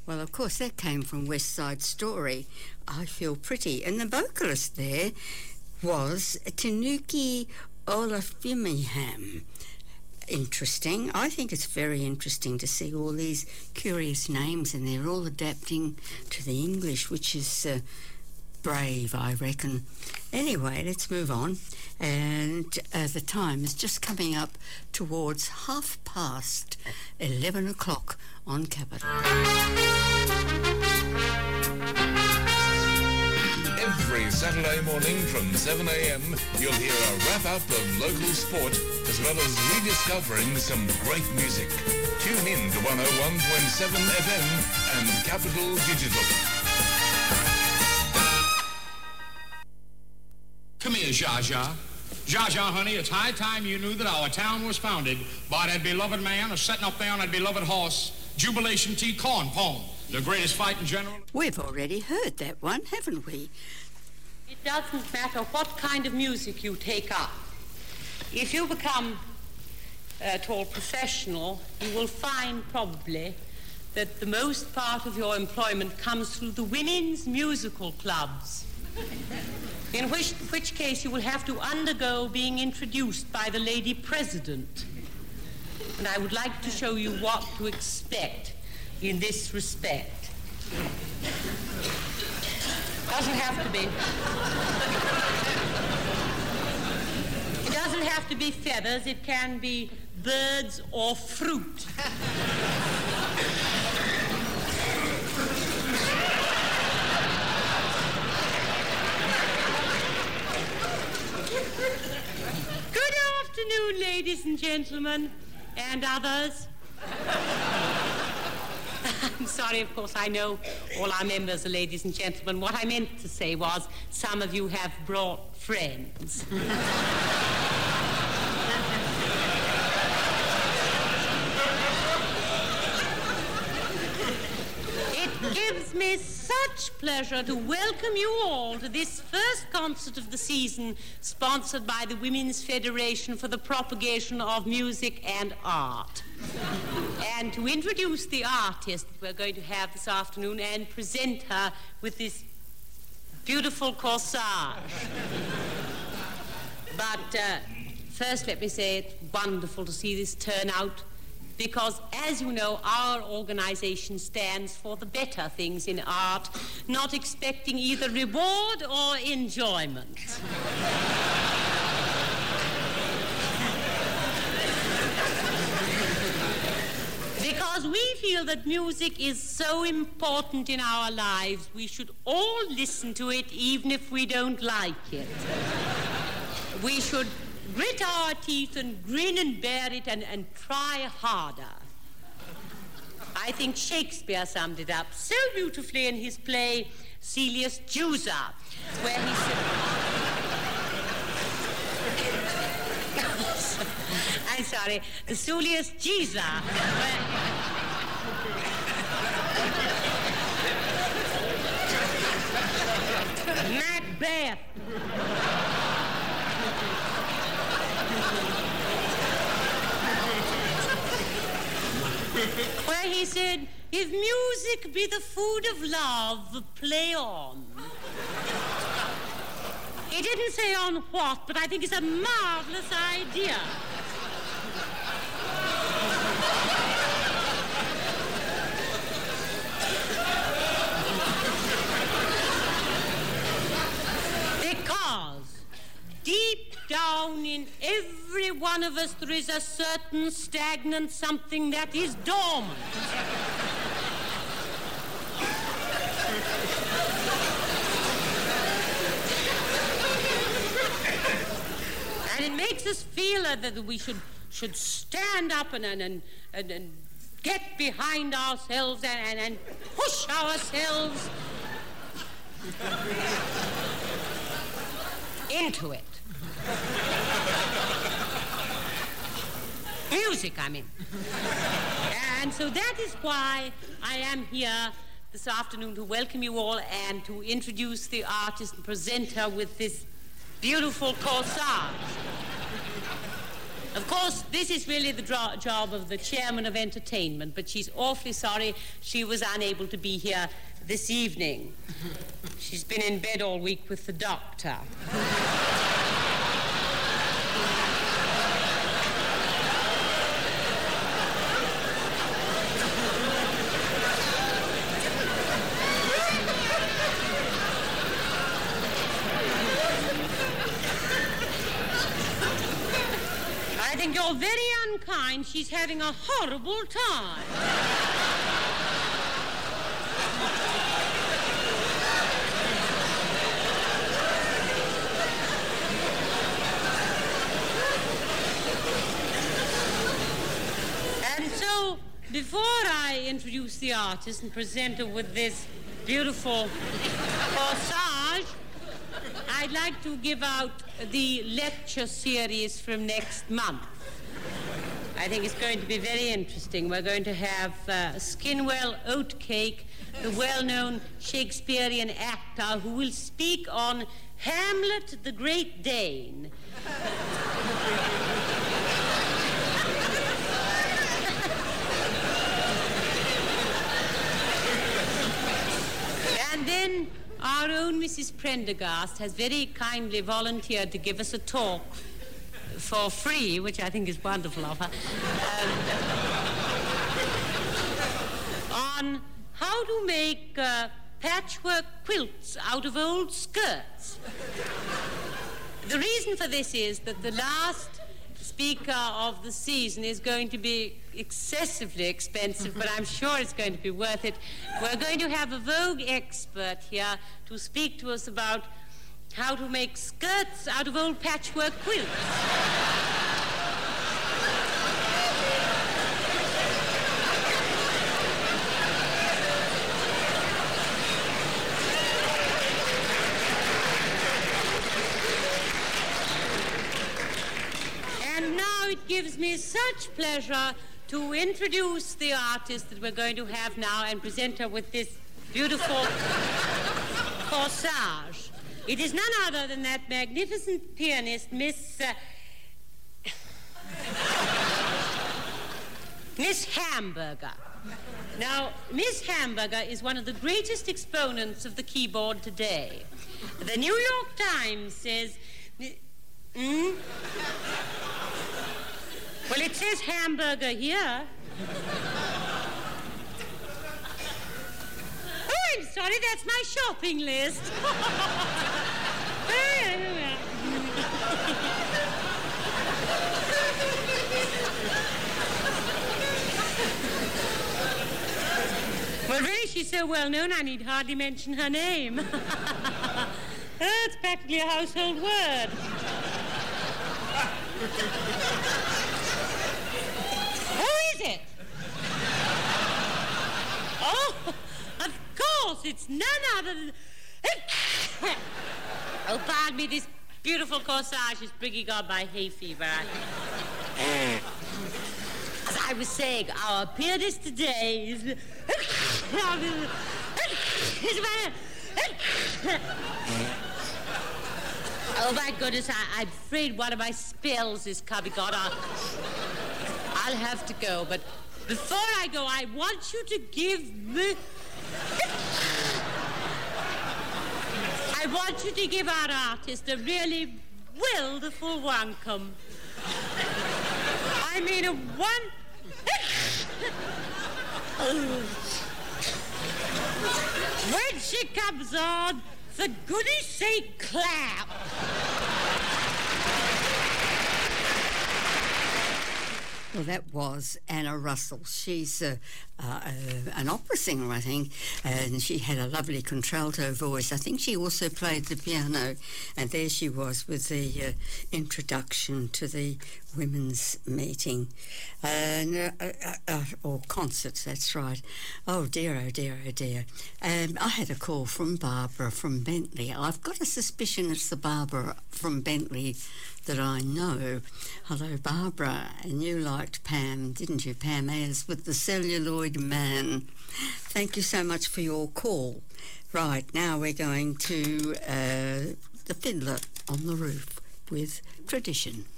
Well, of course, that came from West Side Story, I Feel Pretty. And the vocalist there was Tanuki Olafimiham. Interesting. I think it's very interesting to see all these curious names, and they're all adapting to the English, which is brave, I reckon. Anyway, let's move on. And the time is just coming up towards 11:30 on Capital. Every Saturday morning from 7 a.m, you'll hear a wrap-up of local sport, as well as rediscovering some great music. Tune in to 101.7 FM and Capital Digital. Come here, Zsa Zsa. Zsa Zsa, honey, it's high time you knew that our town was founded by that beloved man who's sitting up there on that beloved horse, Jubilation T. Cornpone, the greatest fighting general. We've already heard that one, haven't we? It doesn't matter what kind of music you take up. If you become at all professional, you will find probably that the most part of your employment comes through the women's musical clubs. In which case you will have to undergo being introduced by the lady president. And I would like to show you what to expect in this respect. Doesn't have to be. It doesn't have to be feathers. It can be birds or fruit. Good afternoon, ladies and gentlemen, and others. I'm sorry, of course, I know all our members are ladies and gentlemen. What I meant to say was some of you have brought friends. It gives me such pleasure to welcome you all to this first concert of the season, sponsored by the Women's Federation for the Propagation of Music and Art. And to introduce the artist that we're going to have this afternoon and present her with this beautiful corsage. But first let me say it's wonderful to see this turnout, because, as you know, our organization stands for the better things in art, not expecting either reward or enjoyment. Because we feel that music is so important in our lives, we should all listen to it even if we don't like it. We should grit our teeth and grin and bear it and try harder. I think Shakespeare summed it up so beautifully in his play Celius Jusa, where he said... I'm sorry, Celius Jusa. Macbeth. Where he said, if music be the food of love, play on. He didn't say on what, but I think it's a marvelous idea. Because deep down in every one of us there is a certain stagnant something that is dormant. And it makes us feel that we should stand up and get behind ourselves and push ourselves into it. Music, I mean. And so that is why I am here this afternoon to welcome you all and to introduce the artist and present her with this beautiful corsage. Of course, this is really the job of the chairman of entertainment, but she's awfully sorry she was unable to be here this evening. She's been in bed all week with the doctor. I think you're very unkind. She's having a horrible time. And so, before I introduce the artist and present her with this beautiful corsage, I'd like to give out the lecture series from next month. I think it's going to be very interesting. We're going to have Skinwell Oatcake, the well-known Shakespearean actor who will speak on Hamlet the Great Dane. And then our own Mrs. Prendergast has very kindly volunteered to give us a talk for free, which I think is wonderful of her, on how to make patchwork quilts out of old skirts. The reason for this is that the last speaker of the season is going to be excessively expensive, but I'm sure it's going to be worth it. We're going to have a Vogue expert here to speak to us about how to make skirts out of old patchwork quilts. And now it gives me such pleasure to introduce the artist that we're going to have now and present her with this beautiful corsage. It is none other than that magnificent pianist, Miss Hamburger. Now, Miss Hamburger is one of the greatest exponents of the keyboard today. The New York Times says... Well, it says Hamburger here. Oh, I'm sorry, that's my shopping list. Well, really, she's so well known, I need hardly mention her name. It's practically a household word. Who is it? Oh, of course, it's none other than... Oh, pardon me, this beautiful corsage is bringing on my hay fever. As I was saying, our pianist today is... Oh, my goodness, I'm afraid one of my spells is coming on. I'll have to go, but before I go, I want you to give me... I want you to give our artist a really wonderful welcome. I mean, a one... When she comes on, for goodness sake, clap. Well, that was Anna Russell. She's an opera singer, I think, and she had a lovely contralto voice. I think she also played the piano, and there she was with the introduction to the women's meeting, or concert, that's right. Oh dear, oh dear, oh dear. I had a call from Barbara from Bentley. I've got a suspicion it's the Barbara from Bentley that I know. Hello, Barbara. And you liked Pam, didn't you? Pam Ayres with the Celluloid Man. Thank you so much for your call. Right, now we're going to The Fiddler on the Roof with Tradition.